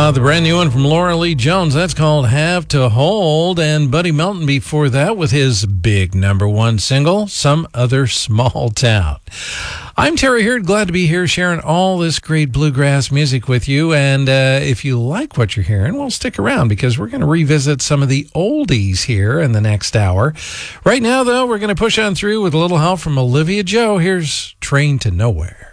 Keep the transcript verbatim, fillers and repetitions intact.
Uh, the brand new one from Laura Lee Jones. That's called Have to Hold. And Buddy Melton before that with his big number one single, Some Other Small Town. I'm Terry Hurd, glad to be here sharing all this great bluegrass music with you. And uh, if you like what you're hearing, well, stick around because we're going to revisit some of the oldies here in the next hour. Right now, though, we're going to push on through with a little help from Olivia Joe. Here's Train to Nowhere.